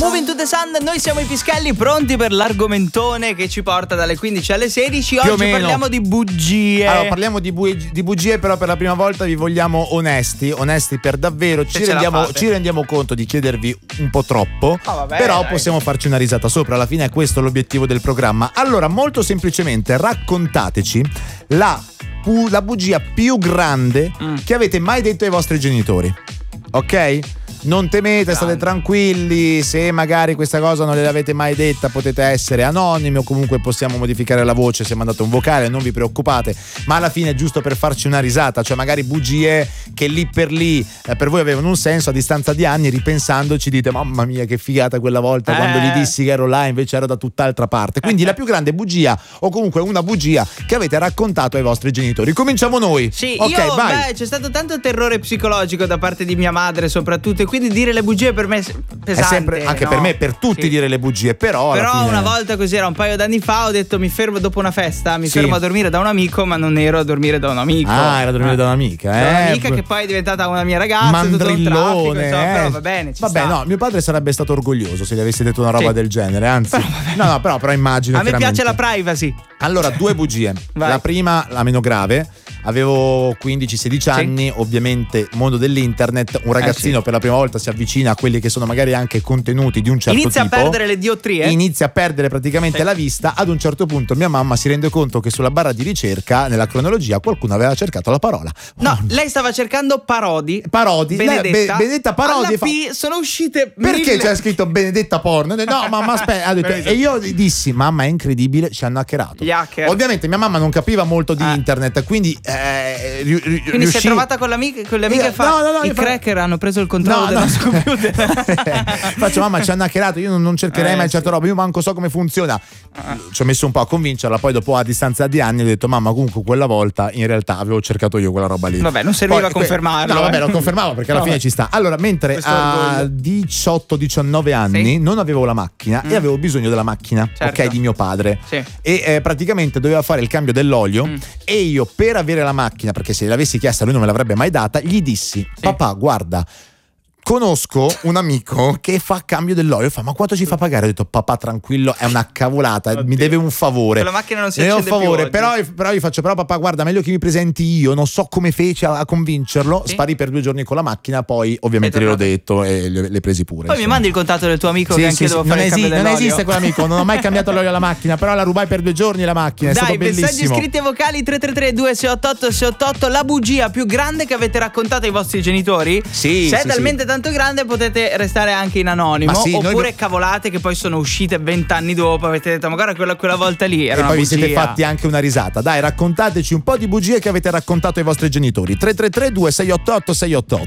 Moving to the Sun, noi siamo i Pischelli, pronti per l'argomentone che ci porta dalle 15 alle 16. Oggi parliamo di bugie. Allora, parliamo di bugie, però per la prima volta vi vogliamo onesti per davvero. Ci rendiamo conto di chiedervi un po' troppo, però dai, possiamo farci una risata sopra. Alla fine è questo l'obiettivo del programma. Allora, molto semplicemente, raccontateci la bugia più grande che avete mai detto ai vostri genitori. Ok? Non temete, state tranquilli, se magari questa cosa non l'avete mai detta potete essere anonimi o comunque possiamo modificare la voce se mandate un vocale, non vi preoccupate, ma alla fine è giusto per farci una risata, cioè magari bugie che lì per lì per voi avevano un senso, a distanza di anni ripensandoci dite mamma mia che figata quella volta quando gli dissi che ero là invece ero da tutt'altra parte. Quindi la più grande bugia o comunque una bugia che avete raccontato ai vostri genitori. Cominciamo noi. Sì, vai. C'è stato tanto terrore psicologico da parte di mia madre soprattutto, quindi dire le bugie per me è pesante. È sempre, anche per me, per tutti dire le bugie, però alla fine... una volta così, era un paio d'anni fa, ho detto mi fermo dopo una festa, fermo a dormire da un amico, ma non ero a dormire da un amico. Era a dormire da un'amica, da un'amica che poi è diventata una mia ragazza, mandrillone, però va bene, no, mio padre sarebbe stato orgoglioso se gli avessi detto una roba del genere, anzi però immagino. A me piace la privacy. Allora, 2 bugie. La prima, la meno grave. Avevo 15-16 anni, ovviamente mondo dell'internet, un ragazzino per la prima volta si avvicina a quelli che sono magari anche contenuti di un certo tipo. Inizia a perdere le diottrie. Inizia a perdere praticamente la vista. Ad un certo punto mia mamma si rende conto che sulla barra di ricerca, nella cronologia, qualcuno aveva cercato la parola. Lei stava cercando Parodi. Benedetta Parodi. Alla P sono uscite perché c'è scritto Benedetta Porno? No, mamma aspetta, ha detto, e io dissi mamma è incredibile, ci hanno hackerato. Ovviamente mia mamma non capiva molto di internet, quindi quindi si è trovata con le amiche e fa i cracker hanno preso il controllo del nostro computer. Faccio mamma ci hanno hackerato, io non cercherei mai certe robe, io manco so come funziona. Ci ho messo un po' a convincerla, poi dopo a distanza di anni ho detto mamma comunque quella volta in realtà avevo cercato io quella roba lì. Vabbè, non serviva confermarlo. Lo confermavo perché alla fine ci sta. Allora, mentre a 18-19 anni non avevo la macchina e avevo bisogno della macchina, ok, di mio padre, e praticamente doveva fare il cambio dell'olio e io per avere la macchina, perché se l'avessi chiesta lui non me l'avrebbe mai data, gli dissi papà guarda conosco un amico che fa cambio dell'olio, ma quanto ci fa pagare? Ho detto papà tranquillo, è una cavolata, mi deve un favore. La macchina non si accende più oggi. Però gli faccio papà guarda meglio che mi presenti io, non so come fece a convincerlo. Sparì per 2 giorni con la macchina, poi ovviamente gliel'ho detto e le presi pure. Poi mi mandi il contatto del tuo amico che anche devo fare il cambio dell'olio. Non esiste quell'amico, non ho mai cambiato l'olio alla macchina, però la rubai per 2 giorni la macchina, è stato bellissimo. Messaggi scritti e vocali 333 2688 688. La bugia più grande che avete raccontato ai vostri genitori? Se è talmente tanto grande potete restare anche in anonimo, oppure cavolate che poi sono uscite 20 anni dopo, avete detto ma guarda quella volta lì era e una poi bugia. Vi siete fatti anche una risata. Dai, raccontateci un po' di bugie che avete raccontato ai vostri genitori. 333 2688 688.